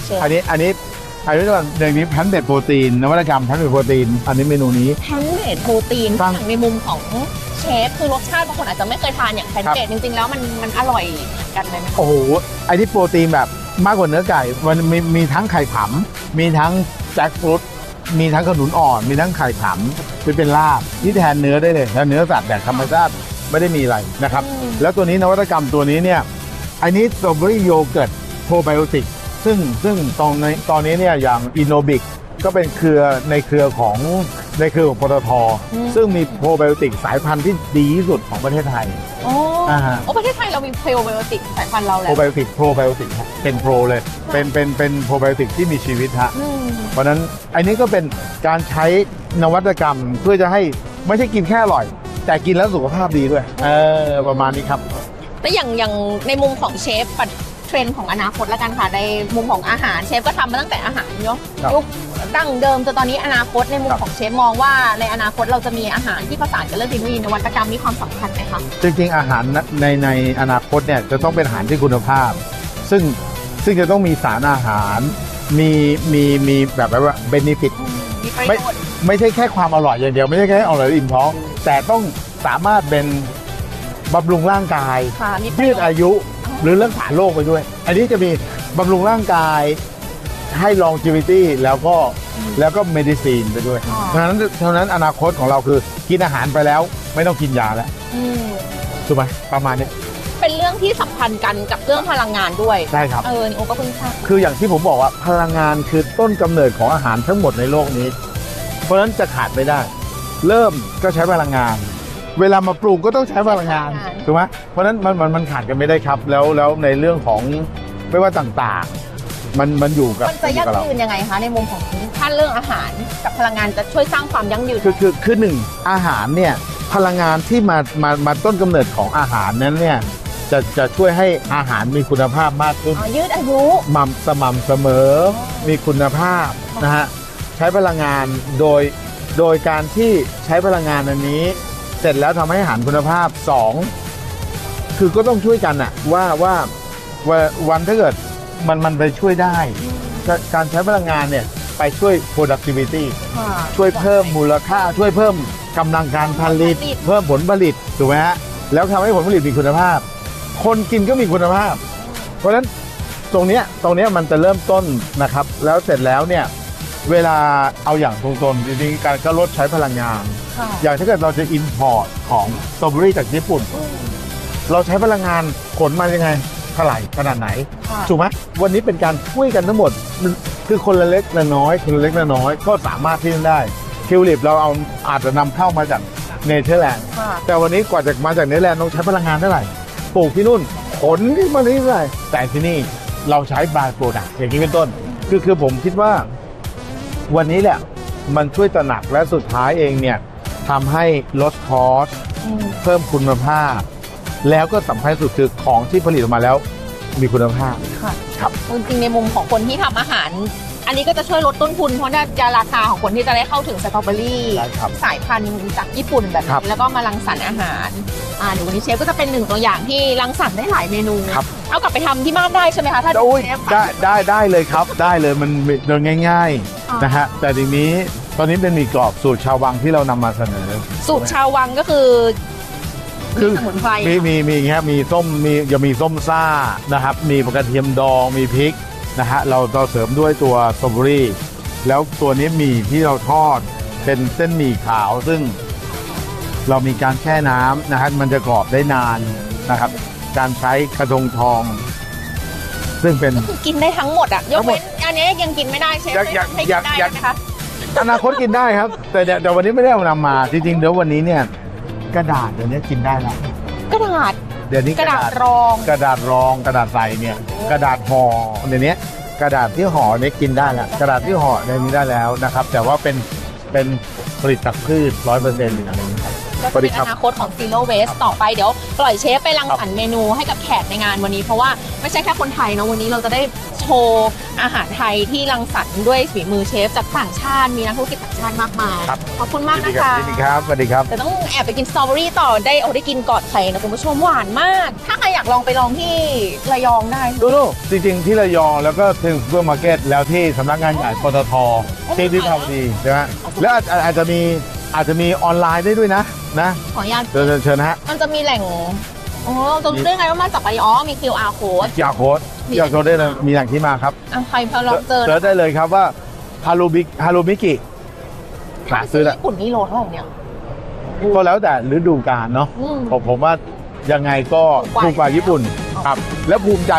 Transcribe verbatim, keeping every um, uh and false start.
อันนี้อันนี้อันนี้ก่อนเดี๋ยวนี้แพนเบดโปรตีนนวัตกรรมแพนเบดโปรตีนอันนี้เมนูนี้แพนเบดโปรตีนอย่างในมุมของเชฟคือรสชาติบางคนอาจจะไม่เคยทานอย่างแพนเบดจริงๆแล้วมันมันอร่อยกันไหมโอ้โหไอ้ที่โปรตีนแบบมากกว่าเนื้อไก่มันมีมีทั้งไข่ผำมีทั้งแจ็คฟรุตมีทั้งขนุนอ่อนมีทั้งไข่ผำเป็นเป็นลาบที่แทนเนื้อได้เลยแล้วเนื้อสัตว์แบบธรรมชาติไม่ได้มีอะไรนะครับแล้วตัวนี้นวัตกรรมตัวนี้เนี่ยอันนี้สตรอเบอรี่โยเกิร์ตโปรไบโอติกซึ่งซึ่งตอนนี้ตอนนี้เนี่ยอย่างอินโนบิกก็เป็นเครือในเครือของในเครือของปตท.ซึ่งมีโปรไบโอติกสายพันธุ์ที่ดีที่สุดของประเทศไทยโอ้โอ้ประเทศไทยเรามีโปรไบโอติกสายพันธุ์เราแล้วโปรไบโอติกโปรไบโอติกเป็นโปรเลยเป็นเป็นเป็นโปรไบโอติกที่มีชีวิตฮะเพราะนั้นอันนี้ก็เป็นการใช้นวัตกรรมเพื่อจะให้ไม่ใช่กินแค่อร่อยแต่กินแล้วสุขภาพดีด้วยเออประมาณนี้ครับแต่อย่างอย่างในมุมของเชฟเทรนด์ของอนาคตแล้วกันค่ะในมุมของอาหารเชฟก็ทำมาตั้งแต่อาหารเนาะยุคดั้งเดิมจนตอนนี้อนาคตในมุมของเชฟมองว่าในอนาคตเราจะมีอาหารที่ผสานกับเรื่องเทคโนโลยีนวัตกรรมมีความสำคัญไหมคะจริงๆอาหารในในอนาคตเนี่ยจะต้องเป็นอาหารที่คุณภาพซึ่งซึ่งจะต้องมีสารอาหารมีมีมีแบบว่าเบเนฟิตไม่ไม่ใช่แค่ความอร่อยอย่างเดียวไม่ใช่แค่อร่อยอิ่มท้องแต่ต้องสามารถเป็นบำรุงร่างกายยืดอายุหรือรักษาโรคไปด้วยอันนี้จะมีบำรุงร่างกายให้ longevity แล้วก็แล้วก็ medicine ไปด้วยเพราะฉะนั้นเท่านั้นอนาคตของเราคือกินอาหารไปแล้วไม่ต้องกินยาแล้วถูกไหมประมาณนี้เป็นเรื่องที่สัมพันธ์กันกับเรื่องพลังงานด้วยใช่ครับเออโอ้ก็เพิ่งทราบคืออย่างที่ผมบอกว่าพลังงานคือต้นกำเนิดของอาหารทั้งหมดในโลกนี้เพราะฉะนั้นจะขาดไม่ได้เริ่มก็ใช้พลังงานเวลามาปรุงก็ต้องใช้พลังงานถูกไหมเพราะฉะนั้นมันมันมันขาดกันไม่ได้ครับแล้วแล้วในเรื่องของไม่ว่าต่างๆมันมันอยู่กับมันจะยั่งยืนยังไงคะในมุมของท่านเรื่องอาหารกับพลังงานจะช่วยสร้างความยั่งยืนคือคือคือหนึ่งอาหารเนี่ยพลังงานที่มามามาต้นกำเนิดของอาหารนั้นเนี่ยจะจะช่วยให้อาหารมีคุณภาพมากขึ้นยืดอายุสม่ำสม่ำเสมอมีคุณภาพนะฮะใช้พลังงานโดยโดยการที่ใช้พลังงานอันนี้เสร็จแล้วทำให้อาหารคุณภาพสองคือก็ต้องช่วยกันอะว่าว่าวันถ้าเกิดมันมันไปช่วยได้การใช้พลังงานเนี่ยไปช่วย productivity ช่วยเพิ่มมูลค่าช่วยเพิ่มกำลังการผลิตเพิ่มผลผลิตถูกไหมฮะแล้วทำให้ผลผลิตมีคุณภาพคนกินก็มีคุณภาพเพราะฉะนั้นตรงเนี้ยตรงเนี้ยมันจะเริ่มต้นนะครับแล้วเสร็จแล้วเนี่ยเวลาเอาอย่างตรงๆจริงๆการก็ลดใช้พลังงานอย่างถ้าเกิดเราจะ import ของสตรอเบอรี่จากญี่ปุ่นเราใช้พลังงานขนมายังไงเท่าไหร่ขนาดไหนถูกไหมวันนี้เป็นการช่วยกันทั้งหมดคือคนละเล็กละน้อยคนละเล็กละน้อยก็สามารถที่จะได้ทิวลิปเราเอาอาจจะนำเข้ามาจากเนเธอร์แลนด์แต่วันนี้กว่าจะมาจากเนเธอร์แลนด์ต้องใช้พลังงานเท่าไหร่ปลูกที่นู่นขนที่มาที่ไหนแต่ที่นี่เราใช้บายโปรดักต์อย่างนี้เป็นต้นคือคือผมคิดว่าวันนี้แหละมันช่วยตระหนักและสุดท้ายเองเนี่ยทำให้ลดคอสเพิ่มคุณภาพแล้วก็สำคัญสุดคือของที่ผลิตออกมาแล้วมีคุณภาพครับจริงๆในมุมของคนที่ทำอาหารอันนี้ก็จะช่วยลดต้นทุนเพราะน่าจะราคาของคนที่จะได้เข้าถึงสตรอเบอรี่สายพันธุ์จากญี่ปุ่นแบบนี้แล้วก็มารังสรรค์อาหารอ่าเดี๋ยววันนี้เชฟก็จะเป็นหนึ่งตัวอย่างที่รังสรรค์ได้หลายเมนูเอากลับไปทำที่บ้านได้ใช่ไหมคะถ้าเชฟได้ได้ได้เลยครับได้เลยมันเดินง่ายๆนะฮะแต่ทีนี้ตอนนี้เป็นหมี่กรอบสูตรชาววังที่เรานำมาเสนอสูตรชาววังก็คือคือมีมีมีอย่างเงี้ยมีส้มมีจะมีส้มซ่านะครับมีกระเทียมดองมีพริกนะฮะเราเราเสริมด้วยตัวสตรอเบอรี่แล้วตัวนี้หมี่ที่เราทอดเป็นเส้นหมี่ขาวซึ่งเรามีการแช่น้ำนะฮะมันจะกรอบได้นานนะครับการใช้กระทงทองซึ่งเป็นกินได้ทั้งหมดอ่ะยกเว้นอันนี้ยังกินไม่ได้ใช่ไหมอยากอยากอยากนะคะอนาคตกินได้ครับแต่แต่วันนี้ไม่ได้เอานำมาจริงๆเดี๋ยววันนี้เนี่ยกระดาษเดี๋ยวนี้กินได้แล้วกระดาษเดี๋ยวนี้กระดาษรองกระดาษรองกระดาษใสเนี่ยกระดาษห่อเดี๋ยวนี้กระดาษที่ห่อเนี่ยกินได้แล้วกระดาษที่ห่อในนี้ได้แล้วนะครับแต่ว่าเป็นเป็นผลิตจากพืชร้อยเปอร์เซ็นต์อะไรอย่างนี้ครับก็เป็นอนาคตของ Zero Waste ต่อไปเดี๋ยวปล่อยเชฟไปรังสรรค์เมนูให้กับแขกในงานวันนี้เพราะว่าไม่ใช่แค่คนไทยนะวันนี้เราจะได้ชโชว์อาหารไทยที่รังสรรค์ด้วยฝีมือเชฟจากต่างชาติมีนักธุรกิจต่างชาติมากมายครับขอบคุณมากนะคะสวัสดีครับสวัสดีครับแต่ต้องแอบไปกินสตรอเบอรี่ต่อได้โอ้ได้กินกอดไข่นะคุณผู้ชมหวานมาก ถ้าใครอยากลองไปลองที่ระยองได้ดูดูจริงๆที่ระยองแล้วก็ถึงซูเปอร์มาร์เก็ตแล้วที่สำนักงานใหญ่ปตทที่วิภาวดีใช่ไหมแล้วอาจอาจจะมีอาจจะมีออนไลน์ได้ด้วยนะนะขออนุญาตเชิญเชิญนะฮะมันจะมีแหล่งอ๋อเราจะรู้ได้ไงว่ามาจากระยองอ๋อมี คิว อาร์ code ยาโค้ดยาโค้ดได้เลยมีแหล่งที่มาครับอ่ะใครพอลองเจอเสิร์ชได้เลยครับว่าฮารุบิฮารุมิกิหาซื้อละญี่ปุ่นนี่โลเท่าไหร่เนี่ยก็แล้วแต่ฤดูกาลเนาะอืมผมผมว่ายังไงก็ถูถูกกกกว่าว่าญี่ปุ่นครับ แล้วภูมิใจ